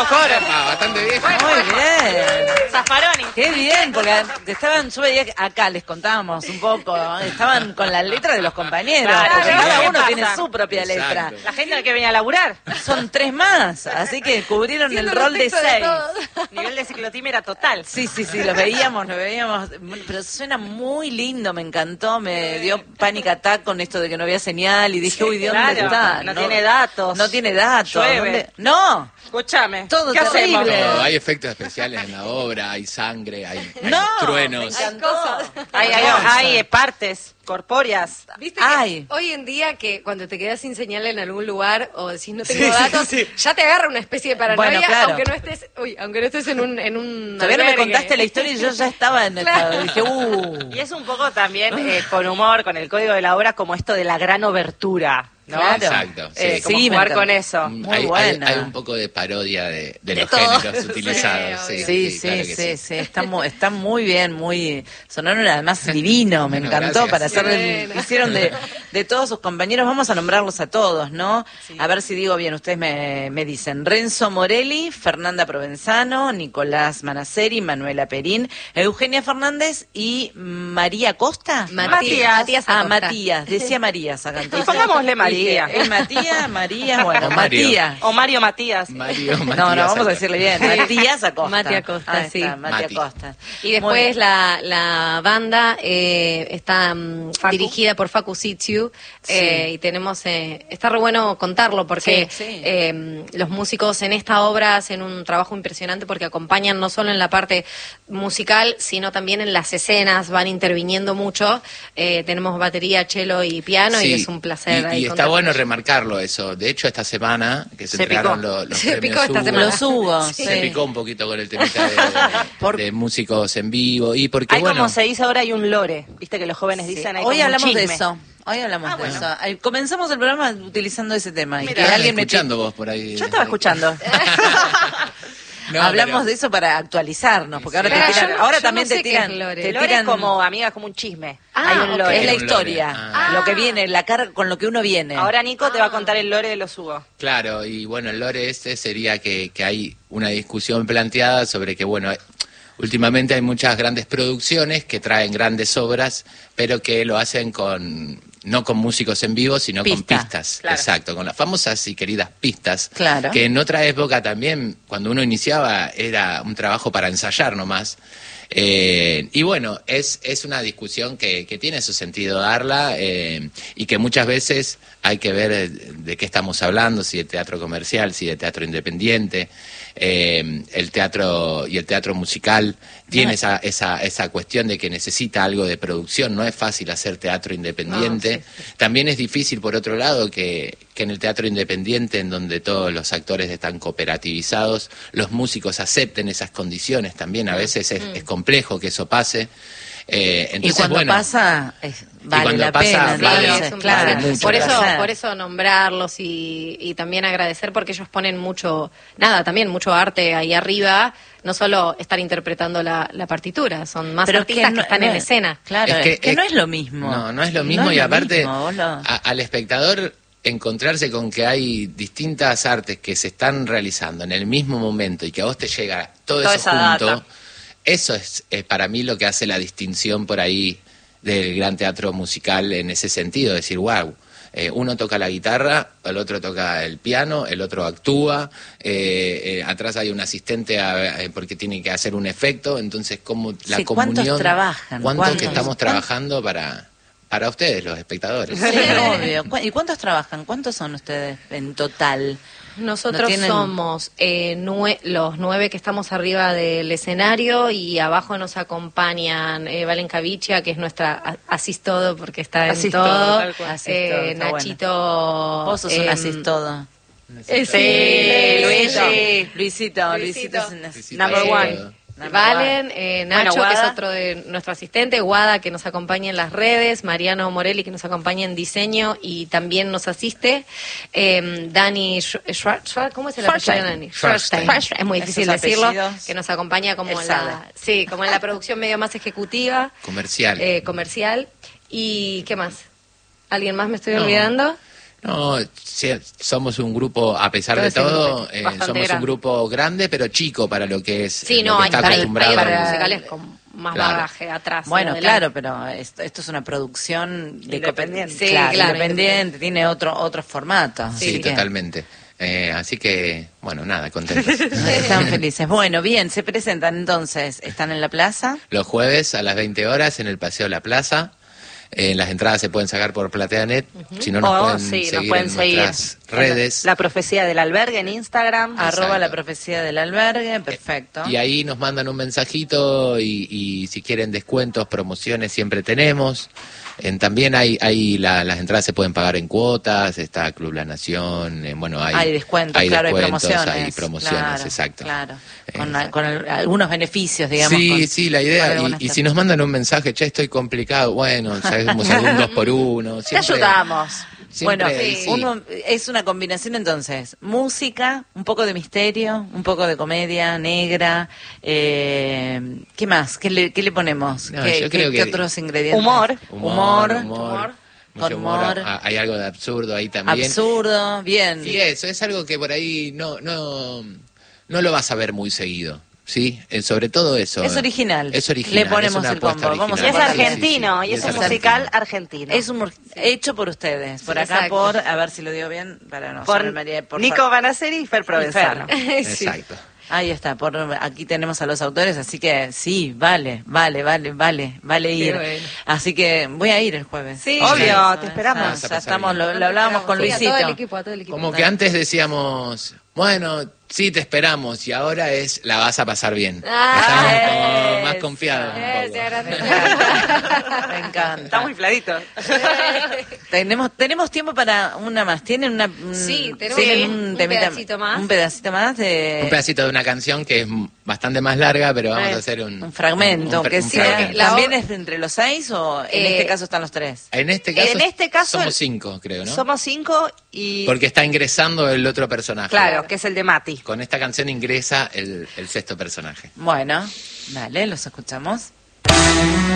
coro. Bastante bien. Muy bien. Zaffaroni. Qué bien, porque estaban, yo veía que acá les contábamos un poco, estaban con la letra de los compañeros, Claro, porque claro, cada ¿qué uno pasa? tiene su propia Exacto. letra. La gente que viene a laburar. Son 3 más, así que cubrieron Siendo el los rol de textos 6. todos. Nivel de ciclotímera total. Sí, los veíamos, pero suena muy lindo, me encantó, me dio panic attack con esto de que no había señal y dije, uy, ¿de dónde Claro, está? no tiene datos. No tiene datos. Llueve. ¿Dónde? No, Escúchame. Todo ¿Qué hacemos? terrible. No, hay efectos especiales en la obra, hay sangre, hay No, truenos. me encantó. Hay partes corpóreas. Viste que Ay. hoy en día que cuando te quedas sin señal en algún lugar o decís no tengo datos, ya te agarra una especie de paranoia, Bueno, claro. aunque no estés en un Todavía no me albergue. contaste la historia y yo ya estaba en estado. Dije, Y es un poco también con humor, con el código de la obra, como esto de la gran obertura, ¿no? Claro. Exacto, sí. Como Sí, me jugar encanta. con eso. Muy buena. Hay un poco de parodia de los todo. géneros utilizados. Sí, Sí, claro que sí, está muy bien, sonaron además divino, me Bueno, encantó gracias. para hacer Bueno. hicieron de todos sus compañeros, vamos a nombrarlos a todos, ¿no? A ver si digo bien, ustedes me dicen: Renzo Morelli, Fernanda Provenzano, Nicolás Manaceri, Manuela Perín, Eugenia Fernández y María Costa. Matías Acosta. Matías, decía Marías acá. Entonces, Pongámosle María. dije, ¿es Matías? María, bueno, O Mario. Matías. O Mario Matías. Mario No, Matías vamos a Acosta. decirle bien. Matías Acosta. Mati Acosta, Ahí sí. está, Mati Mati. Acosta. Y Muy después bien. la banda está Facu. dirigida por Facu Sitiu y tenemos, está re bueno contarlo porque Sí, sí. los músicos en esta obra hacen un trabajo impresionante porque acompañan no solo en la parte musical, sino también en las escenas, van interviniendo mucho. Tenemos batería, cello y piano y Sí, es un placer. ahí Y está contar bueno con ellos. remarcarlo eso. De hecho, esta semana que se Se entregaron picó. los Se premios picó esta Hugo, semana. Los Hugo, Sí. se sí. picó un poquito con el temita Por- de músicos en vivo. Y porque, Hay bueno, como se dice ahora, hay un lore. Viste que los jóvenes dicen, hay Hoy como un hablamos de chisme. eso. Hoy hablamos de bueno. eso. Comenzamos el programa utilizando ese tema. Y que ¿estás alguien me escuchando vos por ahí? Yo estaba escuchando. No, hablamos pero- de eso para actualizarnos, porque ahora, Pero te tiran, yo no- ahora yo también no te sé qué tiran, es lore. te Lore tiran es como, amiga, como un chisme. Ah, Hay un ok. lore. es la un lore. historia, Ah. lo que viene, la cara con lo que uno viene. Ahora Nico te va a contar el lore de los Hugo. Claro, y bueno, el lore este sería que hay una discusión planteada sobre que, bueno, últimamente hay muchas grandes producciones que traen grandes obras, pero que lo hacen no con músicos en vivo, sino con Pista, pistas. claro. Exacto, con las famosas y queridas pistas. Claro. Que en otra época también, cuando uno iniciaba, era un trabajo para ensayar nomás. Y bueno, es una discusión que tiene su sentido darla y que muchas veces hay que ver de qué estamos hablando, si de teatro comercial, si de teatro independiente. El teatro y el teatro musical tiene esa cuestión de que necesita algo de producción, no es fácil hacer teatro independiente. También es difícil, por otro lado, que en el teatro independiente, en donde todos los actores están cooperativizados, los músicos acepten esas condiciones también. A veces es complejo que eso pase. Entonces, y cuando bueno, pasa, vale cuando la pasa, pena. vale, entonces, es un claro, placer. mucho por eso, placer. por eso nombrarlos y también agradecer porque ellos ponen mucho, también mucho arte ahí arriba, no solo estar interpretando la partitura, son más Pero artistas que no- están no en es- escena. Claro, es que no es lo mismo. No es lo mismo y lo aparte mismo, vos lo- al espectador encontrarse con que hay distintas artes que se están realizando en el mismo momento y que a vos te llega todo Toda eso esa junto, data. eso es para mí lo que hace la distinción por ahí del gran teatro musical en ese sentido, decir, wow, uno toca la guitarra, el otro toca el piano, el otro actúa, atrás hay un asistente porque tiene que hacer un efecto, entonces como la Sí, ¿cuántos comunión, trabajan? cuánto ¿Cuántos? que estamos trabajando para ustedes, los espectadores. Sí, obvio. ¿Y cuántos trabajan? ¿Cuántos son ustedes en total? Nosotros ¿No tienen- somos los 9 que estamos arriba del escenario y abajo nos acompañan Valen Cavicia, que es nuestra asís todo porque está en Asís todo, todo, tal cual. Asís todo, está Nachito. Vos sos un asís todo. Sí, Luigi. Luisito Luisito. es un asís. Number one. Valen, Nacho, Bueno, que es Guada. otro de nuestro asistente, Guada, que nos acompaña en las redes, Mariano Morelli, que nos acompaña en diseño y también nos asiste, Dani Schwartz, ¿cómo es el apellido de Dani? Schwartzstein. Es muy difícil Esos decirlo, apellidos. que nos acompaña como Él en sabe. como en la producción medio más ejecutiva, Comercial. comercial. ¿Y qué más? ¿Alguien más me estoy No. olvidando? No, somos un grupo, a pesar de todo, bastante somos grande. un grupo grande, pero chico para lo que es. Sí, lo no, que hay está acostumbrado. obras musicales con más Claro. bagaje atrás. y Bueno, adelante. claro, pero esto es una producción de Independiente. Sí, Sí, claro, independiente, tiene otro formato. Sí, así que totalmente. Así que, bueno, nada, contentos. están felices. Bueno, bien, se presentan entonces, están en la plaza. Los jueves a las 20 horas en el Paseo La Plaza. Las entradas se pueden sacar por PlateaNet. Si no, nos pueden sí, seguir nos pueden en seguir nuestras redes. La profecía del albergue en Instagram. @ la profecía del albergue, perfecto. Y ahí nos mandan un mensajito y si quieren descuentos, promociones, siempre tenemos. También las entradas se pueden pagar en cuotas, está Club La Nación, bueno, Hay descuentos, claro, hay promociones. hay promociones, claro, exacto. Claro, Exacto. con algunos beneficios, digamos. Sí, con la idea, algunas y si nos mandan un mensaje, che, estoy complicado, bueno, sabemos algún 2x1. Te ayudamos. Bueno, sí. es una combinación entonces, música, un poco de misterio, un poco de comedia negra, ¿qué más? ¿Qué le ponemos? No, ¿Qué, yo creo qué que otros ingredientes? Humor. Mucho Con humor. humor. Hay algo de absurdo ahí también. Absurdo, bien. Sí, eso es algo que por ahí no lo vas a ver muy seguido. Sí, sobre todo eso. Es original. Es original. Le ponemos es una el apuesta combo. Vamos a Y es original. ponerle. argentino, y es un musical argentino. Es hecho por ustedes, por Sí, acá exacto. por, a ver si lo digo bien, para no Por saber, María, por Nico Banaceri y Fer Provenzano. Sí. Exacto. Ahí está, aquí tenemos a los autores, así que sí, vale ir. bueno. Así que voy a ir el jueves. Sí. Obvio, te esperamos. Vamos a Ya pasar estamos, bien. lo hablábamos con Sí, Luisito. A todo el equipo. Como que antes decíamos, bueno, sí, te esperamos, y ahora es, la vas a pasar bien. Ah, Estamos como eso. más confiados. un poco. Sí, ahora Me encanta. Me encanta. Estamos infladitos. Tenemos tiempo para una más. ¿Tienen una? Sí, tenemos ¿tienen un temita- pedacito más. Un pedacito más de. Un pedacito de una canción que es bastante más larga, pero vamos a hacer un fragmento, un que un sea. fragmento. ¿También es entre los 6 o en este caso están los 3? En este caso el- somos 5, creo, ¿no? Somos 5 y... Porque está ingresando el otro personaje. Claro, que es el de Mati. Con esta canción ingresa el sexto personaje. Bueno, dale, los escuchamos.